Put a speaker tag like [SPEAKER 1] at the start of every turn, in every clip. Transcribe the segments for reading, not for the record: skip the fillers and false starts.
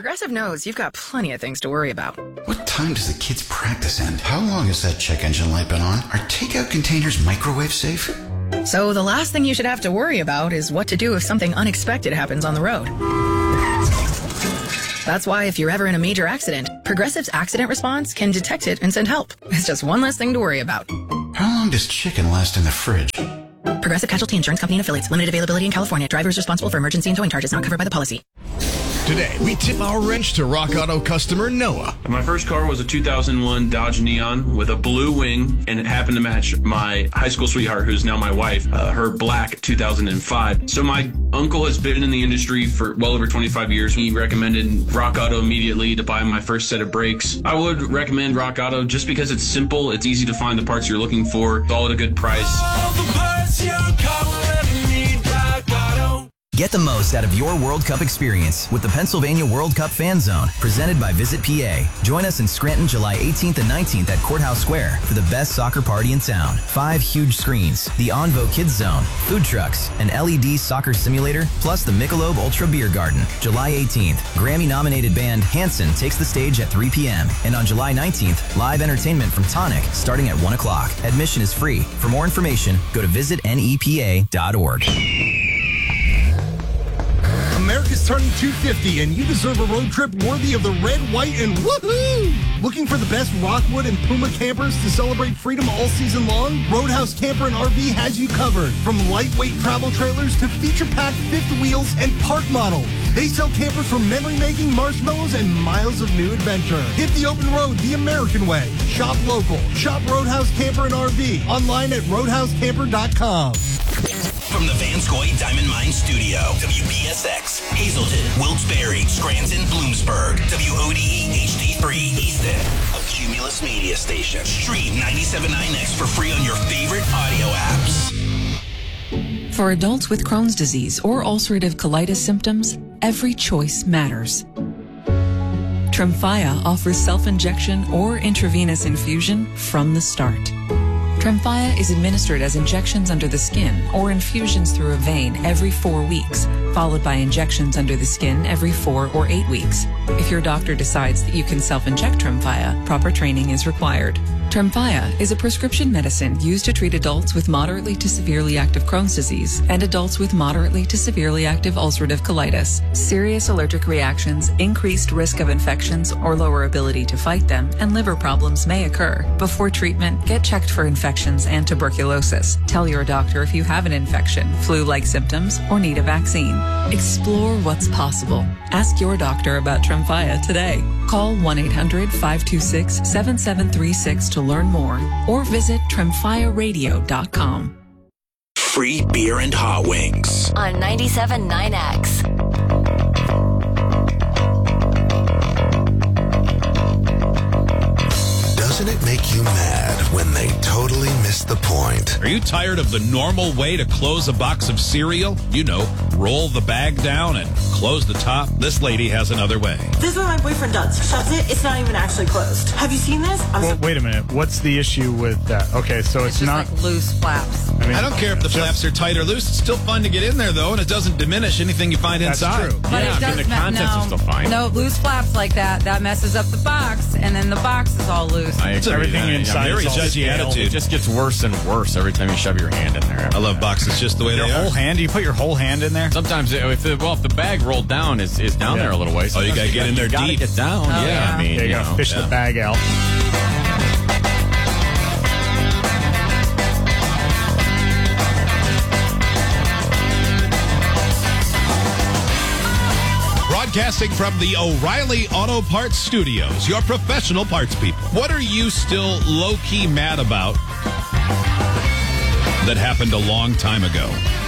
[SPEAKER 1] Progressive knows you've got plenty of things to worry about.
[SPEAKER 2] What time does the kids' practice end? How long has that check engine light been on? Are takeout containers microwave safe?
[SPEAKER 1] So the last thing you should have to worry about is what to do if something unexpected happens on the road. That's why if you're ever in a major accident, Progressive's accident response can detect it and send help. It's just one less thing to worry about.
[SPEAKER 2] How long does chicken last in the fridge?
[SPEAKER 1] Progressive Casualty Insurance Company and affiliates. Limited availability in California. Drivers responsible for emergency and towing charges not covered by the policy.
[SPEAKER 3] Today, we tip our wrench to Rock Auto customer Noah.
[SPEAKER 4] My first car was a 2001 Dodge Neon with a blue wing, and it happened to match my high school sweetheart, who's now my wife, her black 2005. So my uncle has been in the industry for well over 25 years. He recommended Rock Auto immediately to buy my first set of brakes. I would recommend Rock Auto just because it's simple, it's easy to find the parts you're looking for, it's all at a good price.
[SPEAKER 5] All the parts your car will ever need, Rock Auto.
[SPEAKER 6] Get the most out of your World Cup experience with the Pennsylvania World Cup Fan Zone, presented by Visit PA. Join us in Scranton July 18th and 19th at Courthouse Square for the best soccer party in town. 5 huge screens, the Onvo Kids Zone, food trucks, an LED soccer simulator, plus the Michelob Ultra Beer Garden. July 18th, Grammy-nominated band Hanson takes the stage at 3 p.m. And on July 19th, live entertainment from Tonic starting at 1 o'clock. Admission is free. For more information, go to visitnepa.org.
[SPEAKER 7] America's turning 250, and you deserve a road trip worthy of the red, white, and woohoo! Looking for the best Rockwood and Puma campers to celebrate freedom all season long? Roadhouse Camper and RV has you covered. From lightweight travel trailers to feature-packed fifth wheels and park models. They sell campers for memory-making, marshmallows, and miles of new adventure. Hit the open road the American way. Shop local. Shop Roadhouse Camper and RV. Online at roadhousecamper.com.
[SPEAKER 8] From the Vanscoy Diamond Mine Studio, WPSX, Hazelton, Wilkes-Barre, Scranton, Bloomsburg, WODE HD3 Easton, a Cumulus media station. Stream 97.9X for free on your favorite audio apps.
[SPEAKER 9] For adults with Crohn's disease or ulcerative colitis symptoms, every choice matters. Tremfya offers self-injection or intravenous infusion from the start. Tremfya is administered as injections under the skin or infusions through a vein every 4 weeks, followed by injections under the skin every 4 or 8 weeks. If your doctor decides that you can self-inject Tremfya, proper training is required. Tremfya is a prescription medicine used to treat adults with moderately to severely active Crohn's disease and adults with moderately to severely active ulcerative colitis. Serious allergic reactions, increased risk of infections or lower ability to fight them, and liver problems may occur. Before treatment, get checked for infections and tuberculosis. Tell your doctor if you have an infection, flu-like symptoms, or need a vaccine. Explore what's possible. Ask your doctor about Tremfya today. Call 1-800-526-7736 to learn more or visit tremfyaradio.com.
[SPEAKER 8] Free beer and hot wings.
[SPEAKER 10] On 97.9X.
[SPEAKER 11] Doesn't it make you mad when they totally miss the point?
[SPEAKER 12] Are you tired of the normal way to close a box of cereal? You know, roll the bag down and close the top. This lady has another way.
[SPEAKER 13] This is what my boyfriend does. Shuts it. It's not even actually closed. Have you seen this?
[SPEAKER 14] Well, wait a minute. What's the issue with that? Okay, so it's
[SPEAKER 15] just
[SPEAKER 14] not
[SPEAKER 15] like loose flaps.
[SPEAKER 12] I don't care if the flaps are tight or loose. It's still fun to get in there, though, and it doesn't diminish anything you find inside.
[SPEAKER 14] True.
[SPEAKER 15] But it does
[SPEAKER 16] the contents are still fine.
[SPEAKER 15] No, loose flaps like that messes up the box, and then the box is all loose.
[SPEAKER 14] Everything inside
[SPEAKER 12] very
[SPEAKER 14] is all
[SPEAKER 12] judgy
[SPEAKER 14] scaled.
[SPEAKER 12] attitude.
[SPEAKER 16] It just gets worse and worse every time you shove your hand in there.
[SPEAKER 12] I love boxes just the way
[SPEAKER 14] Your
[SPEAKER 12] they
[SPEAKER 14] whole
[SPEAKER 12] are.
[SPEAKER 14] hand? Do you put your whole hand in there?
[SPEAKER 16] Sometimes, if the bag rolled down is down there a little ways.
[SPEAKER 12] Oh, you gotta get in there
[SPEAKER 16] gotta
[SPEAKER 12] deep.
[SPEAKER 16] get down.
[SPEAKER 15] Oh, yeah.
[SPEAKER 16] I mean,
[SPEAKER 14] You gotta fish the bag out.
[SPEAKER 12] Broadcasting from the O'Reilly Auto Parts Studios, your professional parts people. What are you still low-key mad about that happened a long time ago?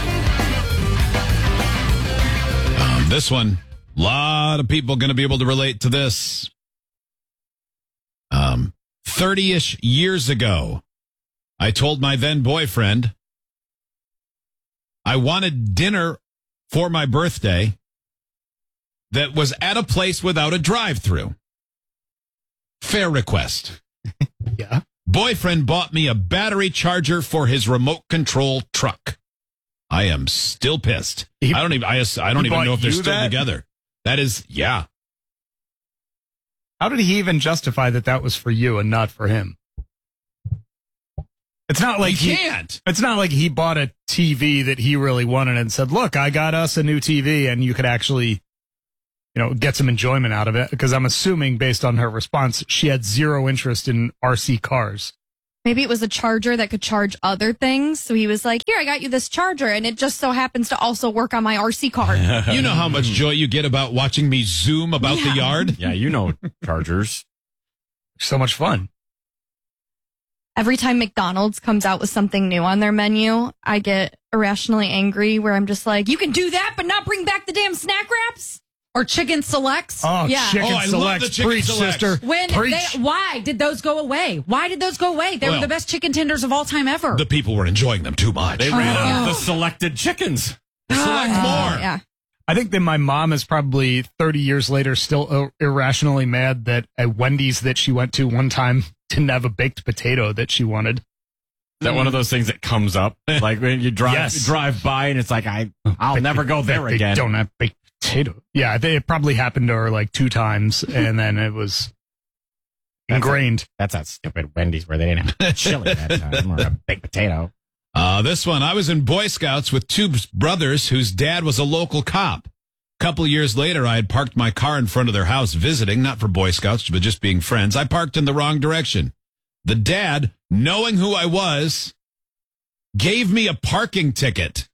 [SPEAKER 12] This one, a lot of people going to be able to relate to this. 30-ish years ago, I told my then boyfriend I wanted dinner for my birthday that was at a place without a drive-through. Fair request.
[SPEAKER 14] Yeah.
[SPEAKER 12] Boyfriend bought me a battery charger for his remote control truck. I am still pissed. I don't even know if they're still together. That is, yeah.
[SPEAKER 14] How did he even justify that was for you and not for him? It's not like
[SPEAKER 12] he can't.
[SPEAKER 14] It's not like he bought a TV that he really wanted and said, "Look, I got us a new TV," and you could actually, get some enjoyment out of it. Because I'm assuming, based on her response, she had zero interest in RC cars.
[SPEAKER 17] Maybe it was a charger that could charge other things. So he was like, "Here, I got you this charger, and it just so happens to also work on my RC car."
[SPEAKER 12] You know how much joy you get about watching me zoom about the yard?
[SPEAKER 16] Yeah, chargers.
[SPEAKER 14] So much fun.
[SPEAKER 17] Every time McDonald's comes out with something new on their menu, I get irrationally angry where I'm just like, you can do that, but not bring back the damn snack wraps?
[SPEAKER 15] Or chicken selects.
[SPEAKER 14] Oh,
[SPEAKER 17] yeah.
[SPEAKER 14] chicken
[SPEAKER 12] I love
[SPEAKER 14] selects.
[SPEAKER 12] the chicken
[SPEAKER 14] Preach,
[SPEAKER 12] selects.
[SPEAKER 14] sister.
[SPEAKER 15] Why did those go away? Why did those go away? They were the best chicken tenders of all time ever.
[SPEAKER 12] The people were enjoying them too much.
[SPEAKER 16] They ran out of the selected chickens.
[SPEAKER 12] Select more.
[SPEAKER 17] Yeah.
[SPEAKER 14] I think that my mom is probably 30 years later still irrationally mad that a Wendy's that she went to one time didn't have a baked potato that she wanted.
[SPEAKER 16] Is that one of those things that comes up? Like when you drive
[SPEAKER 14] Yes.
[SPEAKER 16] drive by and it's like, I'll never go there
[SPEAKER 14] They
[SPEAKER 16] again.
[SPEAKER 14] don't have baked potato. Yeah, it probably happened to her like 2 times, and then it was ingrained.
[SPEAKER 16] That's that stupid Wendy's where they didn't have chili that time or a baked potato.
[SPEAKER 12] This one, I was in Boy Scouts with 2 brothers whose dad was a local cop. A couple of years later, I had parked my car in front of their house visiting, not for Boy Scouts, but just being friends. I parked in the wrong direction. The dad, knowing who I was, gave me a parking ticket.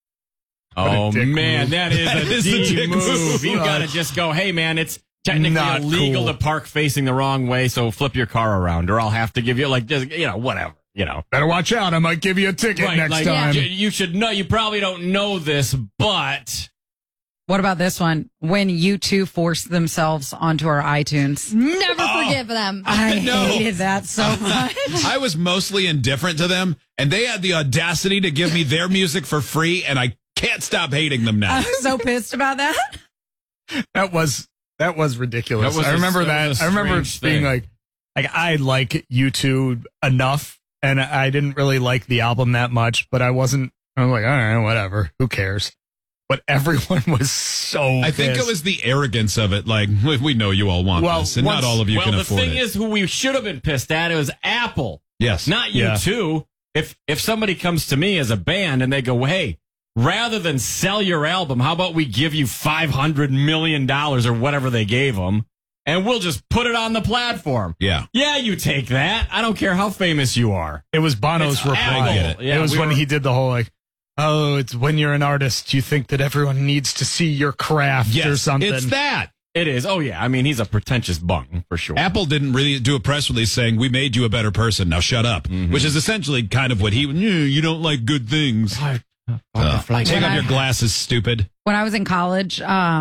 [SPEAKER 16] Oh, man,
[SPEAKER 14] move.
[SPEAKER 16] that is a dick move. You got to just go, hey, man, it's technically
[SPEAKER 14] Not
[SPEAKER 16] illegal
[SPEAKER 14] cool.
[SPEAKER 16] to park facing the wrong way, so flip your car around, or I'll have to give you, whatever.
[SPEAKER 14] Better watch out. I might give you a ticket next time.
[SPEAKER 16] You should know. You probably don't know this, but
[SPEAKER 15] What about this one? When U2 forced themselves onto our iTunes.
[SPEAKER 17] Never forgive them.
[SPEAKER 15] I
[SPEAKER 12] know.
[SPEAKER 15] hated that so much.
[SPEAKER 12] I was mostly indifferent to them, and they had the audacity to give me their music for free, and I can't stop hating them now.
[SPEAKER 15] I was so pissed about that.
[SPEAKER 14] That was ridiculous.
[SPEAKER 16] That was
[SPEAKER 14] I remember
[SPEAKER 16] that was a
[SPEAKER 14] I remember
[SPEAKER 16] strange
[SPEAKER 14] being
[SPEAKER 16] thing.
[SPEAKER 14] like I like U2 enough, and I didn't really like the album that much, but I was like, all right, whatever. Who cares? But everyone was so
[SPEAKER 12] I think it
[SPEAKER 14] pissed.
[SPEAKER 12] was the arrogance of it. Like, we know you all want
[SPEAKER 14] Well,
[SPEAKER 12] this, and not all of you can
[SPEAKER 16] the
[SPEAKER 12] afford
[SPEAKER 16] thing
[SPEAKER 12] it.
[SPEAKER 16] is, who we should have been pissed at is Apple.
[SPEAKER 12] Yes.
[SPEAKER 16] Not you
[SPEAKER 14] Yeah.
[SPEAKER 16] too. If somebody comes to me as a band and they go, hey, rather than sell your album, how about we give you $500 million or whatever they gave them, and we'll just put it on the platform.
[SPEAKER 12] Yeah.
[SPEAKER 16] Yeah, you take that. I don't care how famous you are.
[SPEAKER 14] It was Bono's
[SPEAKER 16] It's
[SPEAKER 14] reply.
[SPEAKER 16] Apple.
[SPEAKER 12] I get it.
[SPEAKER 16] Yeah,
[SPEAKER 14] it was
[SPEAKER 16] we
[SPEAKER 14] when
[SPEAKER 16] were-
[SPEAKER 14] he did the whole it's when you're an artist, you think that everyone needs to see your craft
[SPEAKER 12] Yes,
[SPEAKER 14] or something.
[SPEAKER 12] it's that.
[SPEAKER 16] It is. Oh, yeah. I mean, he's a pretentious bung, for sure.
[SPEAKER 12] Apple didn't really do a press release saying, we made you a better person, now shut up, which is essentially kind of what you don't like good things. Take off your glasses, stupid.
[SPEAKER 15] When I was in college,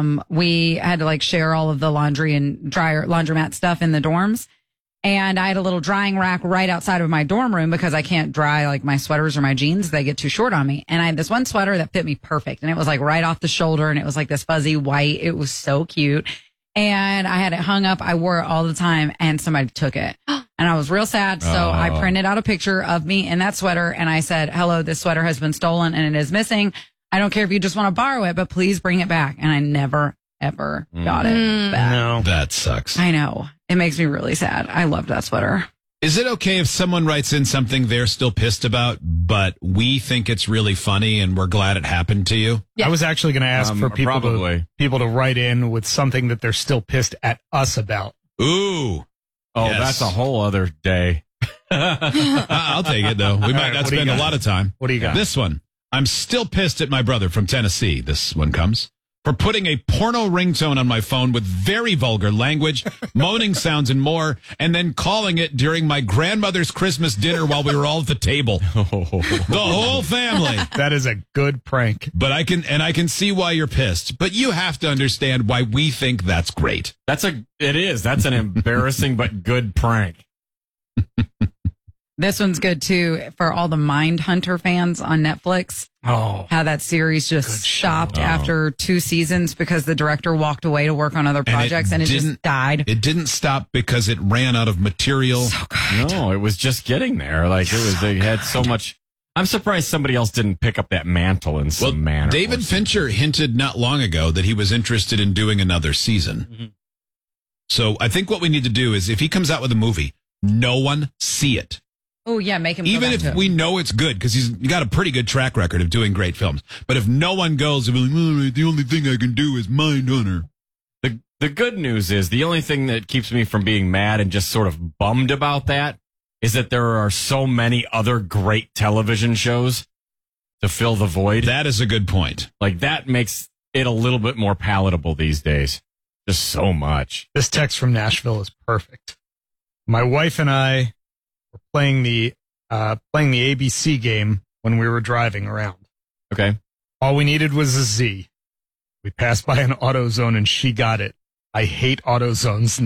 [SPEAKER 15] we had to share all of the laundry and laundromat stuff in the dorms. And I had a little drying rack right outside of my dorm room because I can't dry my sweaters or my jeans. They get too short on me. And I had this one sweater that fit me perfect. And it was right off the shoulder. And it was this fuzzy white. It was so cute. And I had it hung up. I wore it all the time and somebody took it. And I was real sad. So I printed out a picture of me in that sweater. And I said, hello, this sweater has been stolen and it is missing. I don't care if you just want to borrow it, but please bring it back. And I never, ever got it back.
[SPEAKER 14] No.
[SPEAKER 12] That sucks.
[SPEAKER 15] I know. It makes me really sad. I loved that sweater.
[SPEAKER 12] Is it okay if someone writes in something they're still pissed about, but we think it's really funny and we're glad it happened to you?
[SPEAKER 14] I was actually going to ask for people to write in with something that they're still pissed at us about.
[SPEAKER 12] Ooh.
[SPEAKER 16] Oh,
[SPEAKER 12] Yes.
[SPEAKER 16] that's a whole other day.
[SPEAKER 12] I'll take it, though. We might
[SPEAKER 14] right,
[SPEAKER 12] not
[SPEAKER 14] what do you
[SPEAKER 12] spend a
[SPEAKER 14] got?
[SPEAKER 12] lot of time.
[SPEAKER 14] What do you got?
[SPEAKER 12] This one. I'm still pissed at my brother from Tennessee. This one comes. For putting a porno ringtone on my phone with very vulgar language, moaning sounds, and more, and then calling it during my grandmother's Christmas dinner while we were all at the table. The whole family.
[SPEAKER 14] That is a good prank.
[SPEAKER 12] But I can see why you're pissed. But you have to understand why we think that's great.
[SPEAKER 16] It is. That's an embarrassing but good prank.
[SPEAKER 15] This one's good too for all the Mindhunter fans on Netflix.
[SPEAKER 14] Oh,
[SPEAKER 15] how that series just stopped after 2 seasons because the director walked away to work on other projects and it just died.
[SPEAKER 12] It didn't stop because it ran out of material.
[SPEAKER 15] So good.
[SPEAKER 16] No, it was just getting there. They had so much. I'm surprised somebody else didn't pick up that mantle in some manner.
[SPEAKER 12] David Fincher hinted not long ago that he was interested in doing another season. So I think what we need to do is if he comes out with a movie, no one see it.
[SPEAKER 15] Oh, yeah, make him go
[SPEAKER 12] Even
[SPEAKER 15] back
[SPEAKER 12] if
[SPEAKER 1] Mm-hmm.
[SPEAKER 15] to it.
[SPEAKER 12] we know it's good, because he's got a pretty good track record of doing great films. But if no one goes, all right, the only thing I can do is Mindhunter.
[SPEAKER 16] The good news is the only thing that keeps me from being mad and just sort of bummed about that is that there are so many other great television shows to fill the void.
[SPEAKER 12] That is a good point.
[SPEAKER 16] Like, that makes it a little bit more palatable these days. Just so much.
[SPEAKER 14] This text from Nashville is perfect. My wife and I were playing the ABC game when we were driving around.
[SPEAKER 16] Okay.
[SPEAKER 14] All we needed was a Z. We passed by an AutoZone and she got it. I hate AutoZones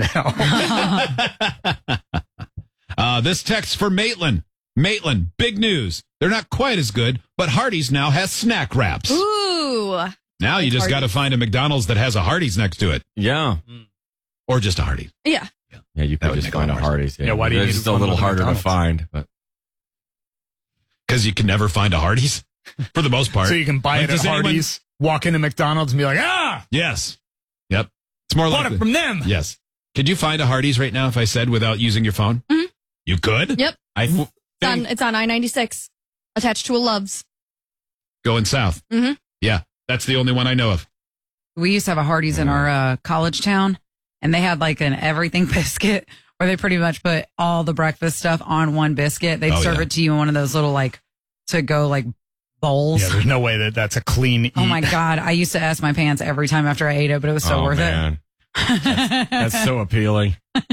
[SPEAKER 14] now.
[SPEAKER 12] This text for Maitland. Maitland, big news. They're not quite as good, but Hardee's now has snack wraps.
[SPEAKER 17] Ooh.
[SPEAKER 12] Now you just got to find a McDonald's that has a Hardee's next to it.
[SPEAKER 16] Yeah.
[SPEAKER 12] Or just a Hardee's.
[SPEAKER 17] Yeah.
[SPEAKER 16] Yeah, you could just find a Hardee's.
[SPEAKER 14] Yeah, why do you
[SPEAKER 16] It's
[SPEAKER 14] need
[SPEAKER 16] just a
[SPEAKER 14] one
[SPEAKER 16] little
[SPEAKER 14] with a
[SPEAKER 16] harder to
[SPEAKER 14] McDonald's?
[SPEAKER 16] find, but
[SPEAKER 12] Because you can never find a Hardee's, for the most part.
[SPEAKER 14] So you can buy
[SPEAKER 12] Like,
[SPEAKER 14] it at
[SPEAKER 12] does anyone-
[SPEAKER 14] Hardee's, walk into McDonald's and be like,
[SPEAKER 12] Yes. Yep. It's more
[SPEAKER 14] bought
[SPEAKER 12] like
[SPEAKER 14] it from them.
[SPEAKER 12] Yes. Could you find a Hardee's right now if I said without using your phone?
[SPEAKER 17] Mhm.
[SPEAKER 12] You could?
[SPEAKER 17] Yep.
[SPEAKER 12] I
[SPEAKER 17] It's on I-96, attached to a Love's.
[SPEAKER 12] going south.
[SPEAKER 17] Mm-hmm.
[SPEAKER 12] Yeah. That's the only one I know of.
[SPEAKER 15] We used to have a Hardee's in our college town, and they had like an everything biscuit where they pretty much put all the breakfast stuff on one biscuit. They'd serve it to you in one of those little like to go like bowls.
[SPEAKER 14] Yeah, there's no way that that's a clean eat.
[SPEAKER 15] Oh my God. I used to ask my pants every time after I ate it, but it was so worth
[SPEAKER 16] man. That's so appealing.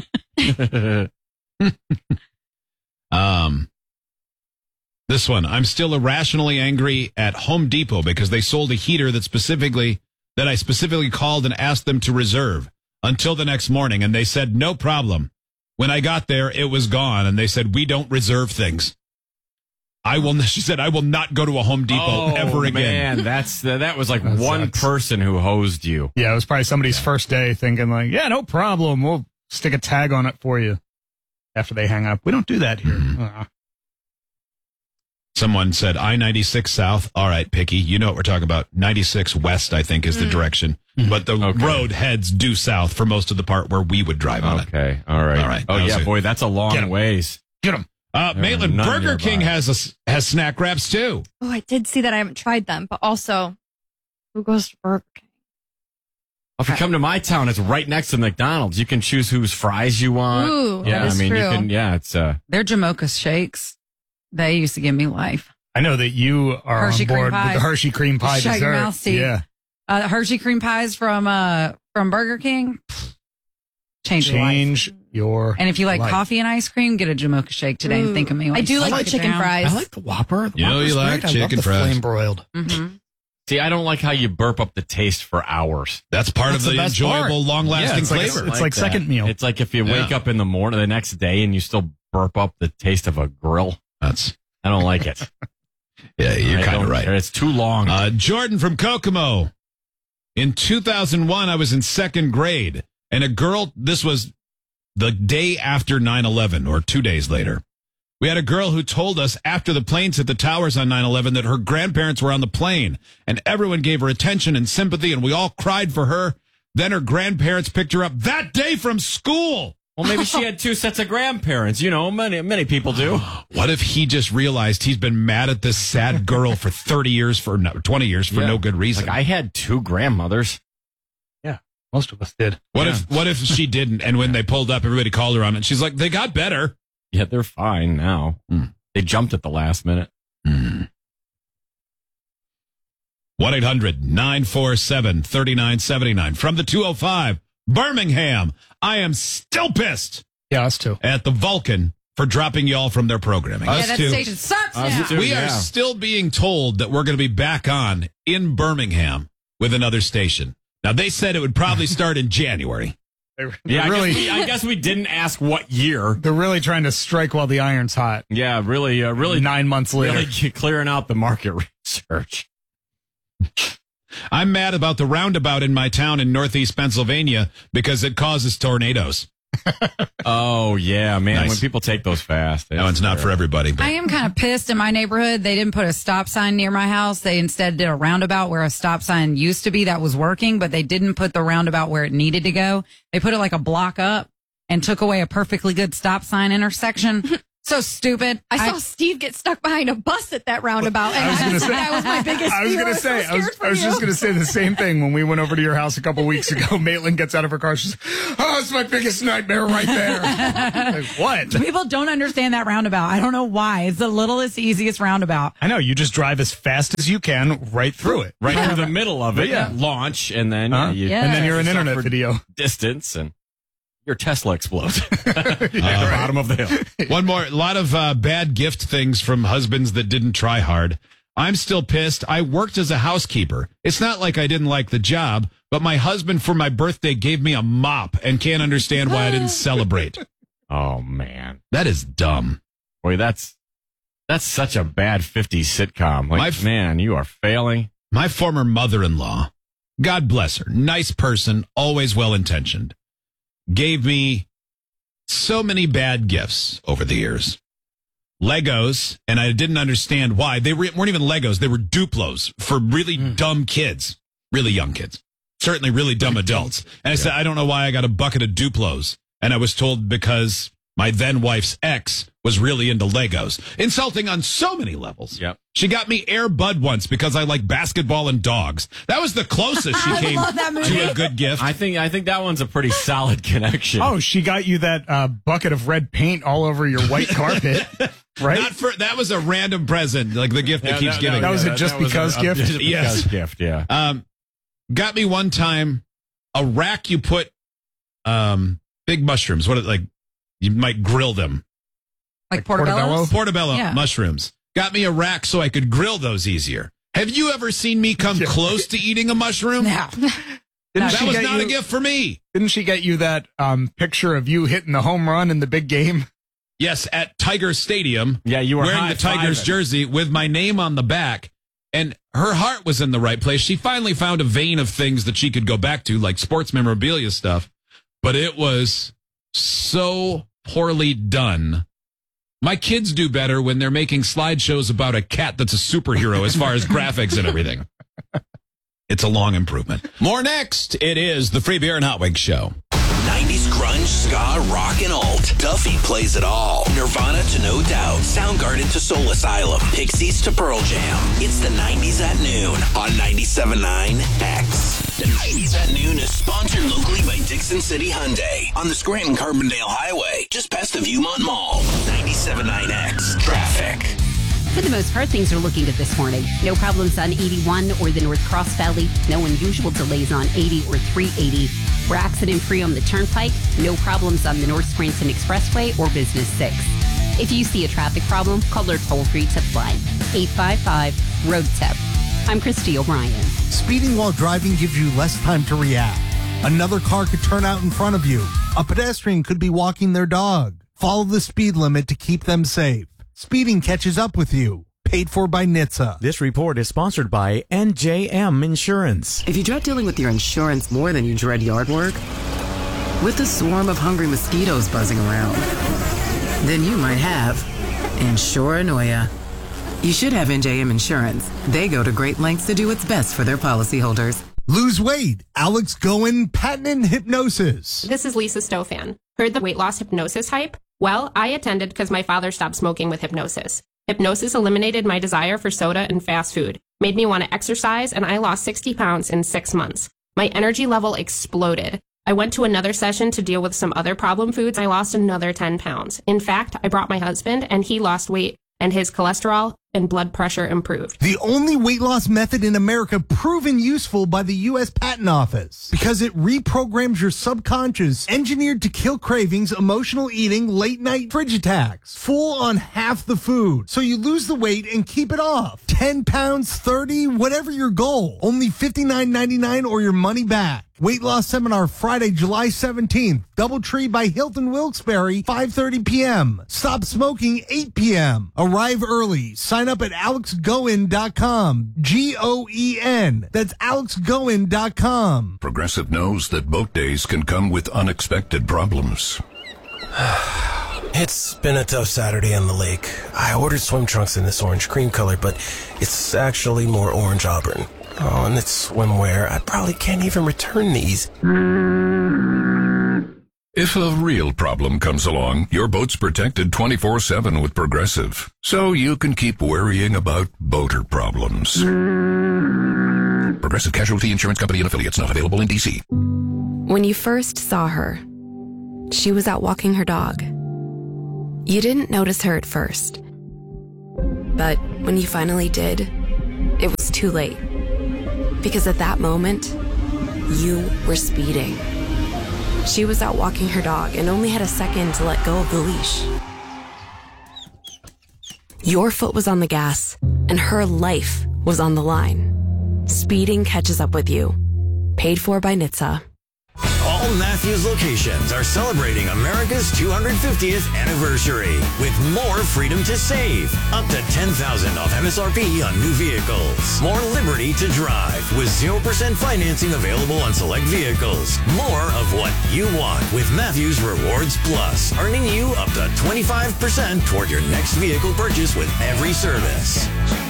[SPEAKER 12] This one, I'm still irrationally angry at Home Depot because they sold a heater that I specifically called and asked them to reserve until the next morning, and they said no problem. When I got there, it was gone, and they said we don't reserve things. She said I will not go to a Home Depot ever again.
[SPEAKER 16] Man, that was like one person who hosed you.
[SPEAKER 14] Yeah, it was probably somebody's first day thinking like, yeah, no problem. We'll stick a tag on it for you after they hang up. We don't do that here.
[SPEAKER 12] Someone said I-96 South. All right, Picky, you know what we're talking about. 96 West, I think, is the direction. But the road heads due south for most of the part where we would drive on it.
[SPEAKER 16] Okay, all right.
[SPEAKER 12] All right.
[SPEAKER 16] Oh, yeah, boy, that's a long ways.
[SPEAKER 14] Get them.
[SPEAKER 12] Maitland,
[SPEAKER 16] none
[SPEAKER 12] Burger
[SPEAKER 16] nearby.
[SPEAKER 12] King has snack wraps, too.
[SPEAKER 17] Oh, I did see that. I haven't tried them, but also, who goes to Burger King?
[SPEAKER 16] If you come to my town, it's right next to McDonald's. You can choose whose fries you want.
[SPEAKER 17] Ooh,
[SPEAKER 16] yeah,
[SPEAKER 17] that is
[SPEAKER 16] you
[SPEAKER 17] true.
[SPEAKER 16] can. Yeah, it's
[SPEAKER 15] Their Jamocha shakes, they used to give me life.
[SPEAKER 14] I know that you are
[SPEAKER 15] Hershey
[SPEAKER 14] on
[SPEAKER 15] cream
[SPEAKER 14] board
[SPEAKER 15] pie.
[SPEAKER 14] with the Hershey cream pie
[SPEAKER 15] Shut
[SPEAKER 14] dessert.
[SPEAKER 15] your mouth, Steve.
[SPEAKER 14] Yeah.
[SPEAKER 15] Hershey cream pies from Burger King. Change your life.
[SPEAKER 14] Change your
[SPEAKER 15] And if you like
[SPEAKER 14] life.
[SPEAKER 15] coffee and ice cream, get a Jamocha shake today and think of me.
[SPEAKER 17] I do like the chicken fries.
[SPEAKER 14] I like the Whopper. The
[SPEAKER 12] You know
[SPEAKER 14] Whopper's
[SPEAKER 12] you like
[SPEAKER 14] great. I love
[SPEAKER 12] chicken
[SPEAKER 14] the
[SPEAKER 12] fries.
[SPEAKER 14] flame broiled.
[SPEAKER 15] Mm-hmm.
[SPEAKER 16] See, I don't like how you burp up the taste for hours.
[SPEAKER 12] That's part
[SPEAKER 14] That's
[SPEAKER 12] of
[SPEAKER 14] the
[SPEAKER 12] the
[SPEAKER 14] best
[SPEAKER 12] enjoyable,
[SPEAKER 14] part.
[SPEAKER 12] long-lasting
[SPEAKER 14] it's like
[SPEAKER 12] flavor.
[SPEAKER 14] it's like
[SPEAKER 16] that.
[SPEAKER 14] second meal.
[SPEAKER 16] It's like if you wake up in the morning the next day and you still burp up the taste of a grill. I don't like it.
[SPEAKER 12] Yeah, you're
[SPEAKER 16] I
[SPEAKER 12] kind of
[SPEAKER 16] don't
[SPEAKER 12] right.
[SPEAKER 16] care. It's too long.
[SPEAKER 12] Jordan from Kokomo. In 2001, I was in second grade, and a girl, this was the day after 9/11 or 2 days later. We had a girl who told us after the planes hit the towers on 9/11 that her grandparents were on the plane, and everyone gave her attention and sympathy, and we all cried for her. Then her grandparents picked her up that day from school.
[SPEAKER 16] Well, maybe she had two sets of grandparents. You know, many people do.
[SPEAKER 12] What if he just realized he's been mad at this sad girl for 20 years for no good reason?
[SPEAKER 16] Like, I had two grandmothers.
[SPEAKER 14] Yeah, most of us did.
[SPEAKER 12] What if she didn't? And when they pulled up, everybody called her on it. She's like, they got better.
[SPEAKER 16] Yeah, they're fine now. They jumped at the last minute.
[SPEAKER 12] 1-800-947-3979 from the 205 Birmingham. I am still pissed.
[SPEAKER 14] Yeah, us too.
[SPEAKER 12] At the Vulcan for dropping y'all from their programming.
[SPEAKER 15] Yeah, that station sucks now.
[SPEAKER 12] We are still being told that we're going to be back on in Birmingham with another station. Now, they said it would probably start in January.
[SPEAKER 16] Yeah,
[SPEAKER 14] really,
[SPEAKER 16] I guess we didn't ask what year.
[SPEAKER 14] They're really trying to strike while the iron's hot.
[SPEAKER 16] Yeah, really
[SPEAKER 14] 9 months later.
[SPEAKER 16] Really clearing out the market research.
[SPEAKER 12] I'm mad about the roundabout in my town in northeast Pennsylvania because it causes tornadoes.
[SPEAKER 16] Oh, yeah, man.
[SPEAKER 12] Nice.
[SPEAKER 16] When people take those fast.
[SPEAKER 12] That one's not for everybody. But
[SPEAKER 15] I am kind of pissed in my neighborhood. They didn't put a stop sign near my house. They instead did a roundabout where a stop sign used to be that was working, but they didn't put the roundabout where it needed to go. They put it like a block up and took away a perfectly good stop sign intersection. So stupid.
[SPEAKER 17] I saw Steve get stuck behind a bus at that roundabout, and that was my biggest fear.
[SPEAKER 14] I was just going to say the same thing when we went over to your house a couple weeks ago. Maitland gets out of her car. She's, it's my biggest nightmare right there. Like, what?
[SPEAKER 15] People don't understand that roundabout. I don't know why. It's the littlest, easiest roundabout.
[SPEAKER 14] I know. You just drive as fast as you can right through it.
[SPEAKER 16] Right through the middle of it.
[SPEAKER 14] Yeah.
[SPEAKER 16] Launch, and then
[SPEAKER 14] and then you're an internet video.
[SPEAKER 16] Distance, and your Tesla explodes at the bottom of the hill.
[SPEAKER 12] One more. A lot of bad gift things from husbands that didn't try hard. I'm still pissed. I worked as a housekeeper. It's not like I didn't like the job, but my husband for my birthday gave me a mop and can't understand why I didn't celebrate.
[SPEAKER 16] Oh, man.
[SPEAKER 12] That is dumb.
[SPEAKER 16] Boy, that's such a bad 50s sitcom. Like, man, you are failing.
[SPEAKER 12] My former mother-in-law, God bless her, nice person, always well-intentioned, gave me so many bad gifts over the years. Legos, and I didn't understand why. They weren't even Legos. They were Duplos for really dumb kids, really young kids, certainly really dumb adults. And I said, I don't know why I got a bucket of Duplos. And I was told because my then wife's ex was really into Legos. Insulting on so many levels.
[SPEAKER 16] Yep.
[SPEAKER 12] She got me Air Bud once because I like basketball and dogs. That was the closest she came to a good gift.
[SPEAKER 16] I think that one's a pretty solid connection.
[SPEAKER 14] Oh, she got you that bucket of red paint all over your white carpet, right?
[SPEAKER 12] That was a random present, like the gift that keeps giving.
[SPEAKER 14] That was a just because gift?
[SPEAKER 16] Just because gift, yeah.
[SPEAKER 12] Got me one time a rack you put big mushrooms. You might grill them.
[SPEAKER 15] Like portobello?
[SPEAKER 12] Portobello mushrooms. Got me a rack so I could grill those easier. Have you ever seen me come close to eating a mushroom?
[SPEAKER 15] No.
[SPEAKER 12] That was not a gift for me.
[SPEAKER 14] Didn't she get you that picture of you hitting the home run in the big game?
[SPEAKER 12] Yes, at Tiger Stadium.
[SPEAKER 16] Yeah, you were
[SPEAKER 12] wearing the Tigers jersey with my name on the back. And her heart was in the right place. She finally found a vein of things that she could go back to, like sports memorabilia stuff. But it was so poorly done. My kids do better when they're making slideshows about a cat that's a superhero as far as graphics and everything. It's a long improvement. More next. It is the Free Beer and Hot Wings Show.
[SPEAKER 8] 90s grunge, ska, rock, and alt. Duffy plays it all. Nirvana to No Doubt. Soundgarden to Soul Asylum. Pixies to Pearl Jam. It's the 90s at noon on 97.9 X. The 90s at noon is sponsored locally by Dixon City Hyundai on the Scranton-Carbondale Highway, just past the Viewmont Mall. 97.9 X. Traffic.
[SPEAKER 18] For the most part, things are looking good this morning. No problems on 81 or the North Cross Valley. No unusual delays on 80 or 380. We're accident-free on the Turnpike. No problems on the North Scranton Expressway or Business 6. If you see a traffic problem, call our toll-free tip line, 855-ROAD-TIP. I'm Christy O'Brien.
[SPEAKER 7] Speeding while driving gives you less time to react. Another car could turn out in front of you. A pedestrian could be walking their dog. Follow the speed limit to keep them safe. Speeding catches up with you. Paid for by NHTSA.
[SPEAKER 19] This report is sponsored by NJM Insurance.
[SPEAKER 20] If you dread dealing with your insurance more than you dread yard work, with a swarm of hungry mosquitoes buzzing around, then you might have Insuranoia. You should have NJM Insurance. They go to great lengths to do what's best for their policyholders.
[SPEAKER 7] Lose weight. Alex Goen, patented hypnosis.
[SPEAKER 21] This is Lisa Stofan. Heard the weight loss hypnosis hype? Well, I attended because my father stopped smoking with hypnosis. Hypnosis eliminated my desire for soda and fast food, made me want to exercise, and I lost 60 pounds in 6 months. My energy level exploded. I went to another session to deal with some other problem foods. I lost another 10 pounds. In fact, I brought my husband, and he lost weight, and his cholesterol and blood pressure improved.
[SPEAKER 7] The only weight loss method in America proven useful by the U.S. Patent Office because it reprograms your subconscious, engineered to kill cravings, emotional eating, late night fridge attacks, full on half the food. So you lose the weight and keep it off. 10 pounds, 30, whatever your goal. Only $59.99 or your money back. Weight loss seminar Friday, July 17th. Doubletree by Hilton Wilkes-Barre, 5:30 p.m. Stop smoking, 8 p.m. Arrive early. Sign up at AlexGoen.com. G-O-E-N. That's AlexGoen.com.
[SPEAKER 22] Progressive knows that boat days can come with unexpected problems.
[SPEAKER 2] It's been a tough Saturday on the lake. I ordered swim trunks in this orange cream color, but it's actually more orange auburn. Oh, and it's swimwear. I probably can't even return these.
[SPEAKER 22] If a real problem comes along, your boat's protected 24/7 with Progressive, so you can keep worrying about boater problems. Progressive Casualty Insurance Company and Affiliates, not available in D.C.
[SPEAKER 23] When you first saw her, she was out walking her dog. You didn't notice her at first. But when you finally did, it was too late. Because at that moment, you were speeding. She was out walking her dog and only had a second to let go of the leash. Your foot was on the gas, and her life was on the line. Speeding catches up with you. Paid for by NHTSA.
[SPEAKER 24] All Matthews locations are celebrating America's 250th anniversary with more freedom to save. Up to $10,000 off MSRP on new vehicles. More liberty to drive with 0% financing available on select vehicles. More of what you want with Matthews Rewards Plus, earning you up to 25% toward your next vehicle purchase with every service.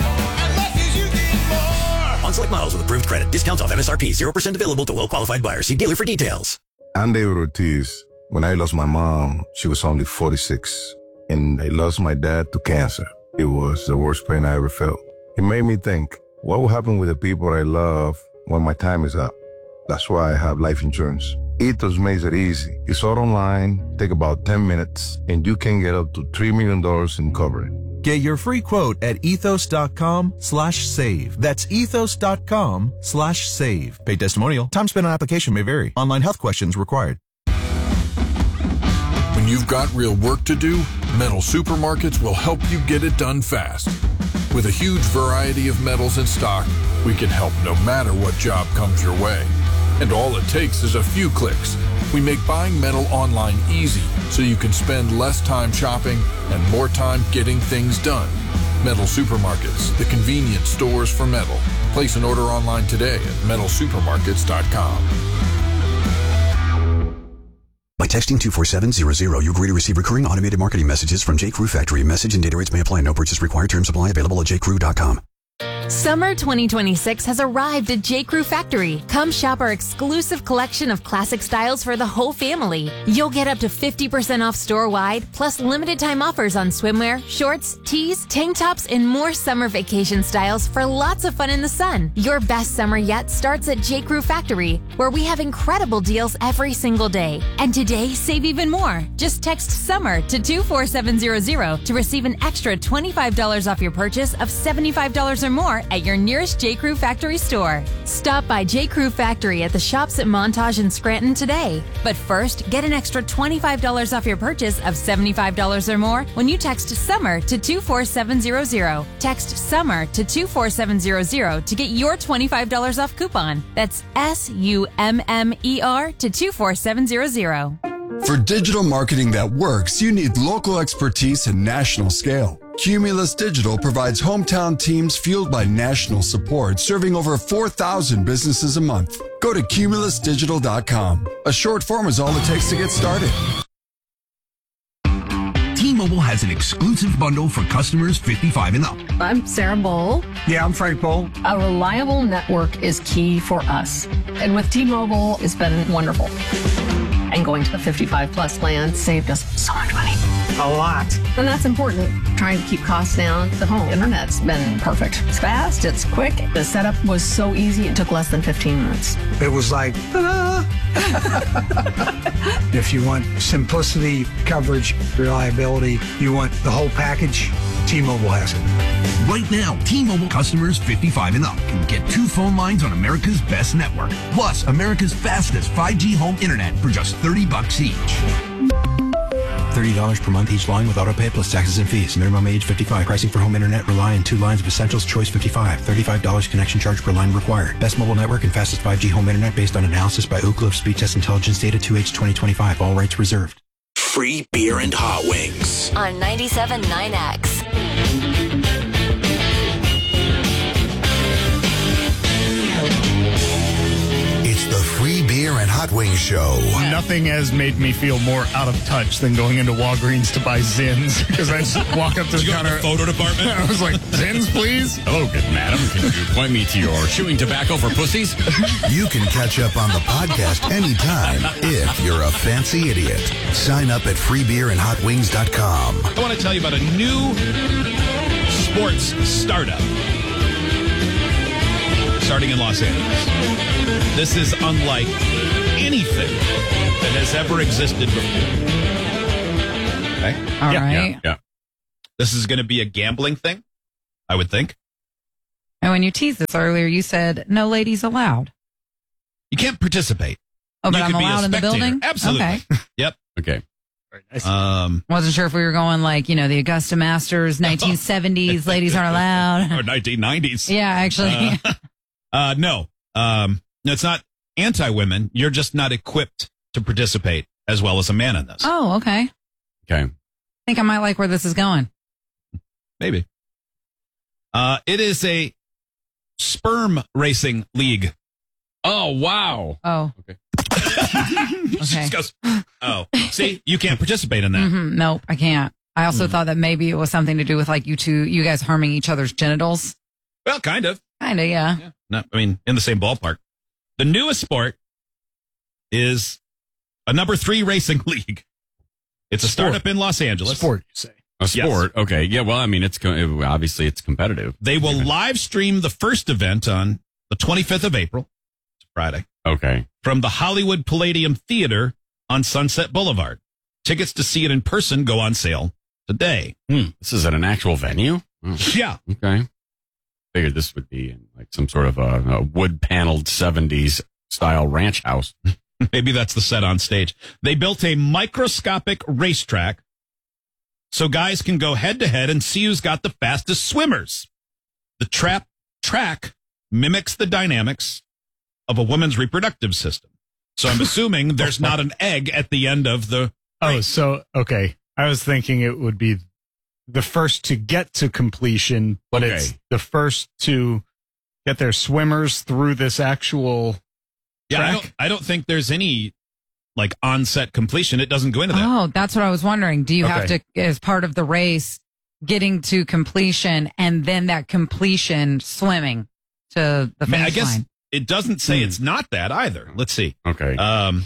[SPEAKER 24] On select models with approved credit. Discounts off MSRP. 0% available to well-qualified buyers. See dealer for details.
[SPEAKER 25] I'm David Ortiz. When I lost my mom, she was only 46. And I lost my dad to cancer. It was the worst pain I ever felt. It made me think, what will happen with the people I love when my time is up? That's why I have life insurance. Ethos makes it easy. It's all online, take about 10 minutes, and you can get up to $3 million in coverage.
[SPEAKER 26] Get your free quote at ethos.com/save. That's ethos.com/save. Paid testimonial. Time spent on application may vary. Online health questions required.
[SPEAKER 27] When you've got real work to do, Metal Supermarkets will help you get it done fast. With a huge variety of metals in stock, we can help no matter what job comes your way. And all it takes is a few clicks. We make buying metal online easy so you can spend less time shopping and more time getting things done. Metal Supermarkets, the convenience stores for metal. Place an order online today at metalsupermarkets.com.
[SPEAKER 28] By texting 24700, you agree to receive recurring automated marketing messages from J.Crew Factory. Message and data rates may apply. No purchase required. Terms apply. Available at jcrew.com.
[SPEAKER 29] Summer 2026 has arrived at J.Crew Factory. Come shop our exclusive collection of classic styles for the whole family. You'll get up to 50% off store-wide, plus limited time offers on swimwear, shorts, tees, tank tops, and more summer vacation styles for lots of fun in the sun. Your best summer yet starts at J.Crew Factory, where we have incredible deals every single day. And today, save even more. Just text SUMMER to 24700 to receive an extra $25 off your purchase of $75 or more at your nearest J.Crew Factory store. Stop by J.Crew Factory at the shops at Montage and Scranton today. But first, get an extra $25 off your purchase of $75 or more when you text SUMMER to 24700. Text SUMMER to 24700 to get your $25 off coupon. That's SUMMER to 24700.
[SPEAKER 30] For digital marketing that works, you need local expertise and national scale. Cumulus Digital provides hometown teams fueled by national support, serving over 4,000 businesses a month. Go to cumulusdigital.com. A short form is all it takes to get started.
[SPEAKER 3] T-Mobile has an exclusive bundle for customers 55 and up.
[SPEAKER 31] I'm Sarah Bowl.
[SPEAKER 3] Yeah, I'm Frank Bowl.
[SPEAKER 31] A reliable network is key for us. And with T-Mobile, it's been wonderful. And going to the 55 plus plan saved us so much money. A lot. And that's important. Trying to keep costs down. The home internet's been perfect. It's fast, it's quick. The setup was so easy, it took less than 15 minutes.
[SPEAKER 32] It was like, ta-da! If you want simplicity, coverage, reliability, you want the whole package, T-Mobile has it.
[SPEAKER 3] Right now, T-Mobile customers 55 and up can get 2 phone lines on America's best network, plus America's fastest 5G home internet for just $30 each.
[SPEAKER 33] $30 per month each line with autopay plus taxes and fees. Minimum age 55. Pricing for home internet rely on 2 lines of Essentials Choice 55. $35 connection charge per line required. Best mobile network and fastest 5G home internet based on analysis by Ookla of Speed Test Intelligence data 2H 2025. All rights reserved.
[SPEAKER 8] Free beer and hot wings.
[SPEAKER 10] On 97.9X.
[SPEAKER 11] It's the free beer Beer and Hot Wings Show.
[SPEAKER 1] Nothing has made me feel more out of touch than going into Walgreens to buy Zins, because I just walk up to the counter.
[SPEAKER 4] The photo department?
[SPEAKER 1] I was like, Zins, please?
[SPEAKER 4] Hello, good madam. Can you point me to your chewing tobacco for pussies?
[SPEAKER 11] You can catch up on the podcast anytime if you're a fancy idiot. Sign up at freebeerandhotwings.com.
[SPEAKER 4] I want to tell you about a new sports startup starting in Los Angeles. This is unlike anything that has ever existed before. Okay?
[SPEAKER 5] All right.
[SPEAKER 4] Yeah. This is going to be a gambling thing, I would think.
[SPEAKER 5] And when you teased this earlier, you said no ladies allowed.
[SPEAKER 4] You can't participate.
[SPEAKER 5] Oh, but
[SPEAKER 4] You
[SPEAKER 5] I'm
[SPEAKER 4] could be a
[SPEAKER 5] allowed in the
[SPEAKER 4] spectator.
[SPEAKER 5] building?
[SPEAKER 4] Absolutely.
[SPEAKER 5] Okay.
[SPEAKER 4] Yep.
[SPEAKER 6] Okay.
[SPEAKER 5] Wasn't sure if we were going like, the Augusta Masters, 1970s, ladies aren't allowed.
[SPEAKER 4] Or 1990s.
[SPEAKER 5] Yeah, actually.
[SPEAKER 4] No. It's not anti-women. You're just not equipped to participate as well as a man in this.
[SPEAKER 5] Oh, okay.
[SPEAKER 6] Okay.
[SPEAKER 5] I think I might like where this is going.
[SPEAKER 4] Maybe. It is a sperm racing league.
[SPEAKER 6] Oh, wow.
[SPEAKER 5] Oh.
[SPEAKER 6] Okay.
[SPEAKER 5] Okay.
[SPEAKER 4] Goes, oh, see, you can't participate in that.
[SPEAKER 5] Mm-hmm. Nope, I can't. I also thought that maybe it was something to do with like you guys harming each other's genitals.
[SPEAKER 4] Well, kind of.
[SPEAKER 5] Kind of, yeah.
[SPEAKER 4] No, I mean, in the same ballpark. The newest sport is a number 3 racing league. It's a startup in Los Angeles.
[SPEAKER 1] Sport, you say.
[SPEAKER 6] A sport.
[SPEAKER 4] Yes.
[SPEAKER 6] Okay. Yeah. Well, I mean, obviously it's competitive.
[SPEAKER 4] They will live stream the first event on the 25th of April. It's Friday.
[SPEAKER 6] Okay.
[SPEAKER 4] From the Hollywood Palladium Theater on Sunset Boulevard. Tickets to see it in person go on sale today.
[SPEAKER 6] This is at an actual venue? Oh.
[SPEAKER 4] Yeah.
[SPEAKER 6] Okay. Figured this would be in like some sort of a wood-paneled 70s style ranch house.
[SPEAKER 4] Maybe that's the set on stage. They built a microscopic racetrack so guys can go head-to-head and see who's got the fastest swimmers. The track mimics the dynamics of a woman's reproductive system. So I'm assuming there's not an egg at the end of the race.
[SPEAKER 1] Okay. I was thinking it would be the first to get to completion, but it's the first to get their swimmers through this actual track.
[SPEAKER 4] I don't think there's any like on-set completion. It doesn't go into that.
[SPEAKER 5] Oh, that's what I was wondering. Do you have to, as part of the race, getting to completion and then that completion swimming to the finish
[SPEAKER 4] I guess
[SPEAKER 5] line?
[SPEAKER 4] it doesn't say it's not that either. Let's see.
[SPEAKER 6] Okay.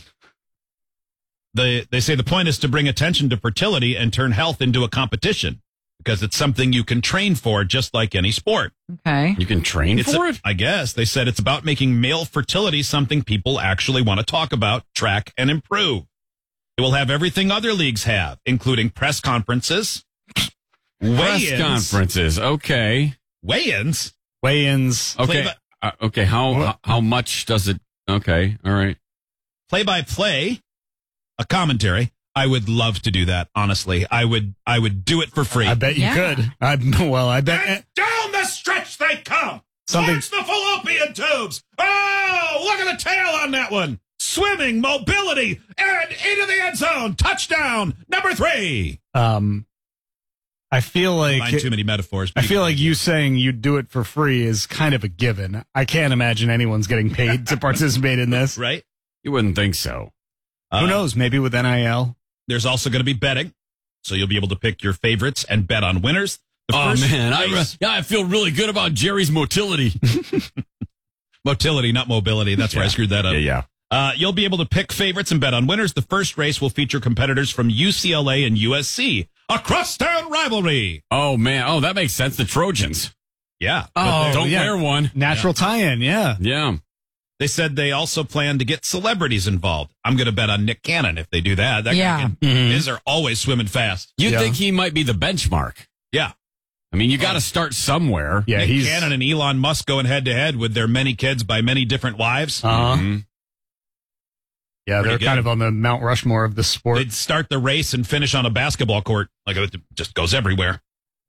[SPEAKER 4] They say the point is to bring attention to fertility and turn health into a competition because it's something you can train for just like any sport.
[SPEAKER 5] Okay.
[SPEAKER 6] You can train for it?
[SPEAKER 4] I guess. They said it's about making male fertility something people actually want to talk about, track, and improve. It will have everything other leagues have, including press conferences,
[SPEAKER 6] Press conferences. Okay.
[SPEAKER 4] Weigh-ins.
[SPEAKER 6] Okay. Okay. How much does it? Okay. All right.
[SPEAKER 4] Play-by-play, a commentary. I would love to do that. Honestly, I would do it for free.
[SPEAKER 1] I bet you could. I bet.
[SPEAKER 4] And down the stretch they come.
[SPEAKER 1] Something-
[SPEAKER 4] Towards the fallopian tubes. Oh, look at the tail on that one. Swimming, mobility, and into the end zone. Touchdown, number 3.
[SPEAKER 1] I feel like
[SPEAKER 4] Combine too many metaphors.
[SPEAKER 1] I feel like you saying you'd do it for free is kind of a given. I can't imagine anyone's getting paid to participate in this.
[SPEAKER 4] Right?
[SPEAKER 6] You wouldn't think so.
[SPEAKER 1] Who knows? Maybe with NIL.
[SPEAKER 4] There's also going to be betting, so you'll be able to pick your favorites and bet on winners.
[SPEAKER 6] I feel really good about Jerry's motility.
[SPEAKER 4] Motility, not mobility. That's where I screwed that up.
[SPEAKER 6] Yeah.
[SPEAKER 4] You'll be able to pick favorites and bet on winners. The first race will feature competitors from UCLA and USC. A crosstown rivalry.
[SPEAKER 6] Oh, man. Oh, that makes sense. The Trojans.
[SPEAKER 4] Yeah.
[SPEAKER 6] Don't wear one.
[SPEAKER 1] Natural tie-in, yeah.
[SPEAKER 6] Yeah.
[SPEAKER 4] They said they also plan to get celebrities involved. I'm going to bet on Nick Cannon if they do that. That guy his are always swimming fast.
[SPEAKER 6] You'd think he might be the benchmark.
[SPEAKER 4] Yeah.
[SPEAKER 6] I mean, you got to start somewhere.
[SPEAKER 1] Yeah,
[SPEAKER 4] Nick Cannon and Elon Musk going head-to-head with their many kids by many different wives.
[SPEAKER 1] Yeah,
[SPEAKER 4] Pretty
[SPEAKER 1] they're
[SPEAKER 4] good.
[SPEAKER 1] kind of on the Mount Rushmore of the sport.
[SPEAKER 4] They'd start the race and finish on a basketball court. Like, it just goes everywhere.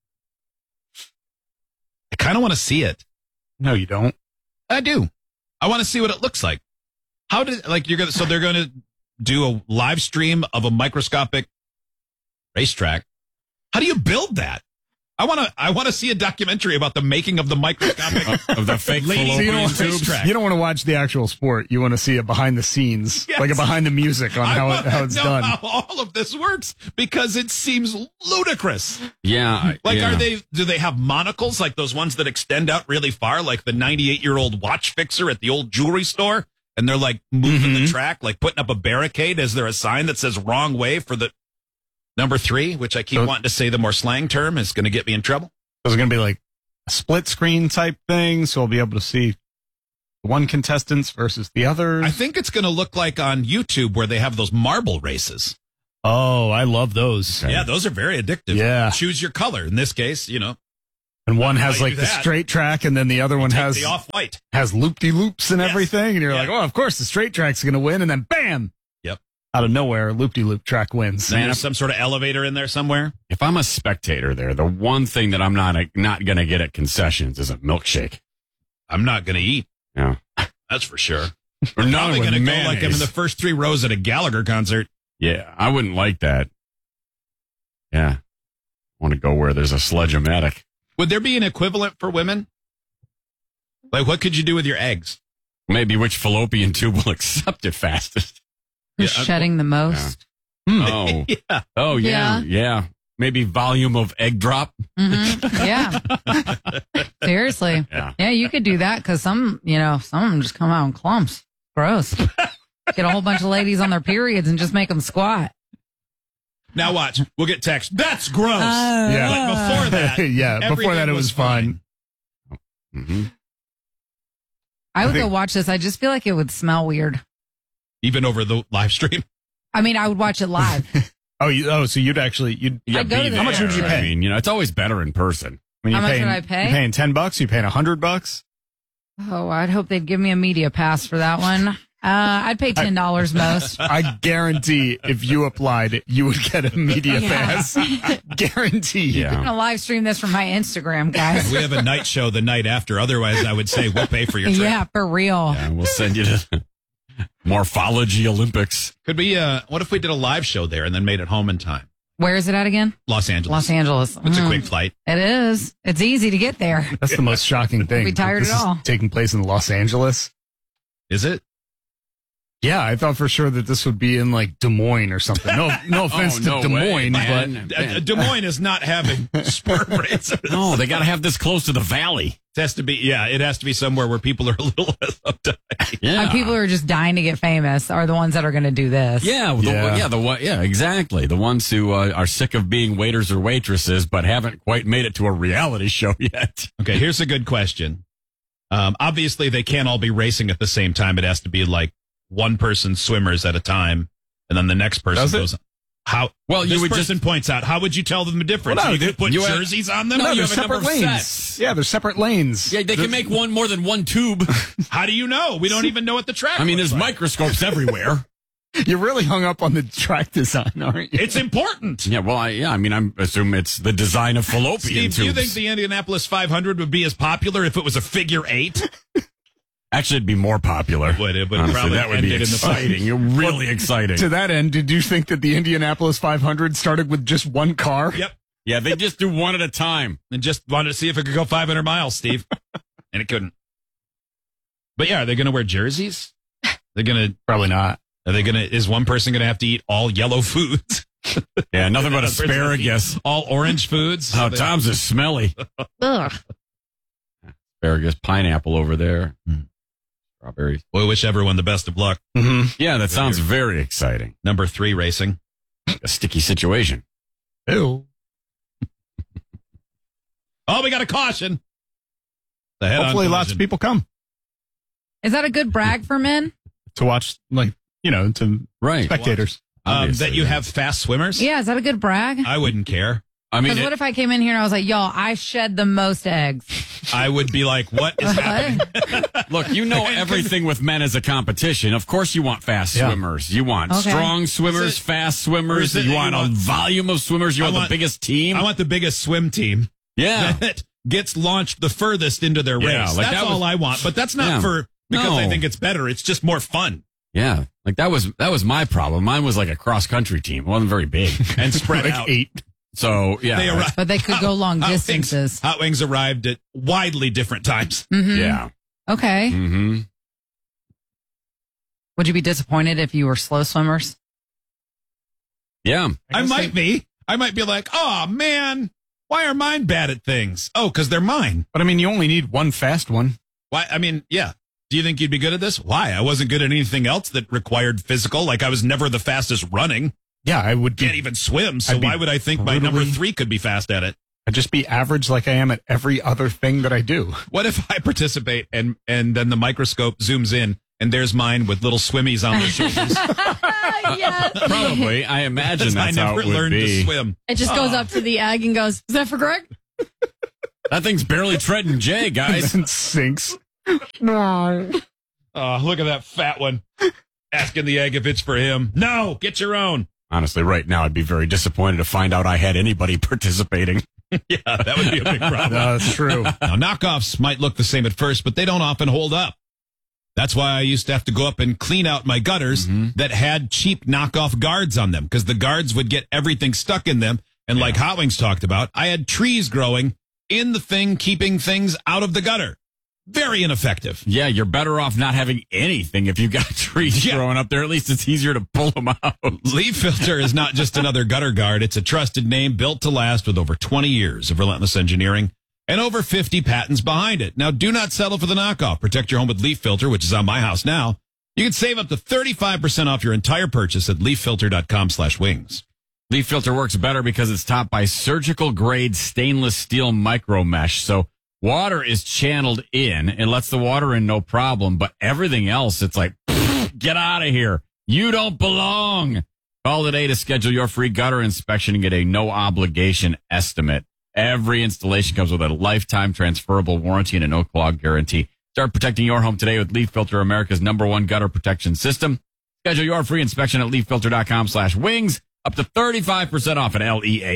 [SPEAKER 4] I kind of want to see it.
[SPEAKER 1] No, you don't.
[SPEAKER 4] I do. I want to see what it looks like. How did, like, so they're going to do a live stream of a microscopic racetrack. How do you build that? I want to see a documentary about the making of the microscopic
[SPEAKER 6] of the fake fallopian tubes.
[SPEAKER 1] You don't want to watch the actual sport. You want to see a behind the scenes, like a behind the music on how it's done.
[SPEAKER 4] How all of this works because it seems ludicrous.
[SPEAKER 6] Yeah.
[SPEAKER 4] Do they have monocles like those ones that extend out really far, like the 98-year-old watch fixer at the old jewelry store? And they're like moving the track, like putting up a barricade. Is there a sign that says wrong way for the number 3, which I keep wanting to say the more slang term is going to get me in trouble?
[SPEAKER 1] So it's going to be like a split screen type thing. So I'll be able to see one contestants versus the others.
[SPEAKER 4] I think it's going to look like on YouTube where they have those marble races.
[SPEAKER 1] Oh, I love those.
[SPEAKER 4] Okay. Yeah, those are very addictive.
[SPEAKER 1] Yeah.
[SPEAKER 4] Choose your color. In this case,
[SPEAKER 1] And one has like the straight track, and then the other one has
[SPEAKER 4] the off-white.
[SPEAKER 1] Has loop-de-loops and everything. And you're like, oh, of course the straight track's going to win. And then bam!
[SPEAKER 4] Yep.
[SPEAKER 1] Out of nowhere, loop-de-loop track wins.
[SPEAKER 4] Man, there's some sort of elevator in there somewhere.
[SPEAKER 6] If I'm a spectator there, the one thing that I'm not going to get at concessions is a milkshake.
[SPEAKER 4] I'm not going to eat.
[SPEAKER 6] Yeah.
[SPEAKER 4] That's for sure.
[SPEAKER 6] Or
[SPEAKER 4] I'm
[SPEAKER 6] not
[SPEAKER 4] probably
[SPEAKER 6] with
[SPEAKER 4] going to go
[SPEAKER 6] mayonnaise.
[SPEAKER 4] like I'm in the first 3 rows at a Gallagher concert.
[SPEAKER 6] Yeah, I wouldn't like that. Yeah. I want to go where there's a sledge-o-matic.
[SPEAKER 4] Would there be an equivalent for women? Like, what could you do with your eggs?
[SPEAKER 6] Maybe which fallopian tube will accept it fastest.
[SPEAKER 5] Who's shedding the most?
[SPEAKER 6] Yeah. Oh.
[SPEAKER 4] Yeah.
[SPEAKER 6] Oh, yeah. Maybe volume of egg drop.
[SPEAKER 5] Mm-hmm. Yeah. Seriously. Yeah, you could do that because some of them just come out in clumps. Gross. Get a whole bunch of ladies on their periods and just make them squat.
[SPEAKER 4] Now watch. We'll get text. That's gross.
[SPEAKER 1] Yeah.
[SPEAKER 4] But before that,
[SPEAKER 1] before that it was fun.
[SPEAKER 6] Mm-hmm.
[SPEAKER 5] I would go watch this. I just feel like it would smell weird.
[SPEAKER 4] Even over the live stream?
[SPEAKER 5] I mean, I would watch it live.
[SPEAKER 1] So you'd
[SPEAKER 5] I'd go to the
[SPEAKER 1] how much would you pay?
[SPEAKER 6] I mean, it's always better in person.
[SPEAKER 5] How much would I pay?
[SPEAKER 1] You paying $10? You paying $100?
[SPEAKER 5] Oh, I'd hope they'd give me a media pass for that one. I'd pay $10 most.
[SPEAKER 1] I guarantee if you applied, you would get a media pass. Guarantee.
[SPEAKER 5] I'm going to live stream this from my Instagram, guys.
[SPEAKER 4] We have a night show the night after. Otherwise, I would say we'll pay for your trip.
[SPEAKER 5] Yeah, for real.
[SPEAKER 6] Yeah, we'll send you to Morphology Olympics.
[SPEAKER 4] Could we, what if we did a live show there and then made it home in time?
[SPEAKER 5] Where is it at again?
[SPEAKER 4] Los Angeles.
[SPEAKER 5] Los Angeles.
[SPEAKER 4] It's a quick flight.
[SPEAKER 5] It is. It's easy to get there.
[SPEAKER 1] That's the most shocking thing.
[SPEAKER 5] We'll be tired
[SPEAKER 1] this
[SPEAKER 5] at all.
[SPEAKER 1] is taking place in Los Angeles.
[SPEAKER 4] Is it?
[SPEAKER 1] Yeah, I thought for sure that this would be in like Des Moines or something. No offense to Des Moines,
[SPEAKER 4] but Des Moines is not having sperm rates.
[SPEAKER 6] No, they got to have this close to the valley.
[SPEAKER 4] It has to be, it has to be somewhere where people are a little less uptight.
[SPEAKER 6] Yeah,
[SPEAKER 5] people who are just dying to get famous are the ones that are going to do this.
[SPEAKER 6] Yeah, exactly. The ones who are sick of being waiters or waitresses, but haven't quite made it to a reality show yet.
[SPEAKER 4] Okay, here's a good question. Obviously, they can't all be racing at the same time. It has to be like one person swimmers at a time, and then the next person goes on. How?
[SPEAKER 6] Well,
[SPEAKER 4] this
[SPEAKER 6] you would
[SPEAKER 4] person points out. How would you tell them the difference?
[SPEAKER 1] Well, no,
[SPEAKER 4] you could put jerseys on them.
[SPEAKER 1] No,
[SPEAKER 6] you
[SPEAKER 1] they're
[SPEAKER 6] have a number
[SPEAKER 1] separate
[SPEAKER 6] of
[SPEAKER 1] lanes.
[SPEAKER 6] sets.
[SPEAKER 1] Yeah, they're separate lanes.
[SPEAKER 6] Yeah, they can make one more than one tube.
[SPEAKER 4] How do you know? We don't even know what the track.
[SPEAKER 6] I mean,
[SPEAKER 4] looks
[SPEAKER 6] there's
[SPEAKER 4] like.
[SPEAKER 6] microscopes everywhere.
[SPEAKER 1] You're really hung up on the track design, aren't you?
[SPEAKER 4] It's important.
[SPEAKER 6] Yeah, well, I assume it's the design of fallopian
[SPEAKER 4] Steve,
[SPEAKER 6] tubes.
[SPEAKER 4] do you think the Indianapolis 500 would be as popular if it was a figure 8?
[SPEAKER 6] Actually, it'd be more popular.
[SPEAKER 4] It would
[SPEAKER 6] Honestly,
[SPEAKER 4] probably
[SPEAKER 6] that would be
[SPEAKER 4] ended in the
[SPEAKER 6] exciting. You're really exciting.
[SPEAKER 1] To that end, did you think that the Indianapolis 500 started with just one car?
[SPEAKER 4] Yep.
[SPEAKER 6] Yeah, they just do one at a time.
[SPEAKER 4] And just wanted to see if it could go 500 miles, Steve. And it couldn't. But yeah, are they going to wear jerseys? They're going to
[SPEAKER 1] probably not.
[SPEAKER 4] Are they going to? Is one person going to have to eat all yellow foods?
[SPEAKER 6] Yeah, nothing but asparagus.
[SPEAKER 4] All orange foods.
[SPEAKER 6] Oh, Tom's is smelly.
[SPEAKER 5] Ugh.
[SPEAKER 6] Asparagus, pineapple over there. Strawberries.
[SPEAKER 4] Well, we wish everyone the best of luck.
[SPEAKER 6] Mm-hmm. Yeah, that sounds very exciting.
[SPEAKER 4] Number 3 racing.
[SPEAKER 6] A sticky situation.
[SPEAKER 1] Ew.
[SPEAKER 4] Oh, we got a caution.
[SPEAKER 1] Hopefully lots of people come.
[SPEAKER 5] Is that a good brag for men?
[SPEAKER 1] To watch, to spectators.
[SPEAKER 4] That you have fast swimmers?
[SPEAKER 5] Yeah, is that a good brag?
[SPEAKER 4] I wouldn't care.
[SPEAKER 6] I mean,
[SPEAKER 5] because what if I came in here and I was like, y'all, I shed the most eggs?
[SPEAKER 4] I would be like, what is happening?
[SPEAKER 6] Look, you know everything with men as a competition. Of course you want fast swimmers. You want strong swimmers, fast swimmers. You want a volume of swimmers. You want the biggest team.
[SPEAKER 4] I want the biggest swim team.
[SPEAKER 6] Yeah.
[SPEAKER 4] That gets launched the furthest into their race.
[SPEAKER 6] Like
[SPEAKER 4] that's all I want. But that's not because I think it's better. It's just more fun.
[SPEAKER 6] Yeah. Like that was my problem. Mine was like a cross country team. It wasn't very big.
[SPEAKER 4] And spread
[SPEAKER 1] like
[SPEAKER 4] out.
[SPEAKER 1] 8.
[SPEAKER 6] So, yeah.
[SPEAKER 4] They arrived,
[SPEAKER 5] but they could go long distances.
[SPEAKER 4] Hot Wings arrived at widely different times.
[SPEAKER 5] Mm-hmm.
[SPEAKER 6] Yeah.
[SPEAKER 5] Okay.
[SPEAKER 6] Mm-hmm.
[SPEAKER 5] Would you be disappointed if you were slow swimmers?
[SPEAKER 6] Yeah.
[SPEAKER 4] I might be. I might be like, oh, man, why are mine bad at things? Oh, because they're mine.
[SPEAKER 1] But, I mean, you only need one fast one.
[SPEAKER 4] Why? I mean, yeah. Do you think you'd be good at this? Why? I wasn't good at anything else that required physical. Like, I was never the fastest running.
[SPEAKER 1] Yeah, I would.
[SPEAKER 4] Can't even swim, so why would I think my number 3 could be fast at it?
[SPEAKER 1] I'd just be average like I am at every other thing that I do.
[SPEAKER 4] What if I participate and then the microscope zooms in and there's mine with little swimmies on their shoulders?
[SPEAKER 31] Yes.
[SPEAKER 6] Probably. I imagine that's how it would
[SPEAKER 4] learned
[SPEAKER 6] be.
[SPEAKER 4] to swim.
[SPEAKER 31] It just goes up to the egg and goes, is that for Greg?
[SPEAKER 6] That thing's barely treading Jay, guys.
[SPEAKER 1] And sinks.
[SPEAKER 4] Oh, look at that fat one. Asking the egg if it's for him. No, get your own.
[SPEAKER 6] Honestly, right now, I'd be very disappointed to find out I had anybody participating.
[SPEAKER 4] Yeah, that would be a big problem.
[SPEAKER 1] No, that's true.
[SPEAKER 4] Now, knockoffs might look the same at first, but they don't often hold up. That's why I used to have to go up and clean out my gutters that had cheap knockoff guards on them, because the guards would get everything stuck in them. And like Hot Wings talked about, I had trees growing in the thing, keeping things out of the gutter. Very ineffective.
[SPEAKER 6] Yeah, you're better off not having anything if you've got trees growing up there. At least it's easier to pull them out.
[SPEAKER 4] Leaf Filter is not just another gutter guard. It's a trusted name built to last with over 20 years of relentless engineering and over 50 patents behind it. Now, do not settle for the knockoff. Protect your home with Leaf Filter, which is on my house now. You can save up to 35% off your entire purchase at leaffilter.com/wings.
[SPEAKER 6] Leaf Filter works better because it's topped by surgical grade stainless steel micro mesh. So water is channeled in. It lets the water in no problem, but everything else, it's like, get out of here. You don't belong. Call today to schedule your free gutter inspection and get a no obligation estimate. Every installation comes with a lifetime transferable warranty and a no clog guarantee. Start protecting your home today with Leaf Filter, America's #1 gutter protection system. Schedule your free inspection at leaffilter.com/wings. Up to 35% off at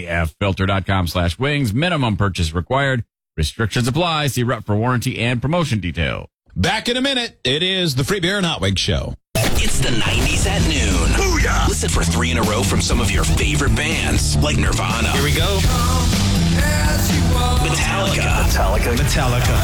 [SPEAKER 6] leaffilter.com/wings. Minimum purchase required. Restrictions apply. See rep for warranty and promotion detail.
[SPEAKER 4] Back in a minute. It is the Free Beer and Hot Wings Show.
[SPEAKER 8] It's the 90s at noon. Booyah! Listen for 3 in a row from some of your favorite bands, like Nirvana. Here we go. Metallica.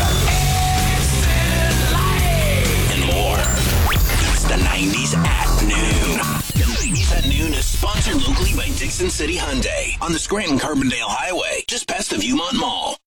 [SPEAKER 8] And more. It's the 90s at noon. The 90s at noon is sponsored locally by Dixon City Hyundai on the Scranton-Carbondale Highway, just past the Viewmont Mall.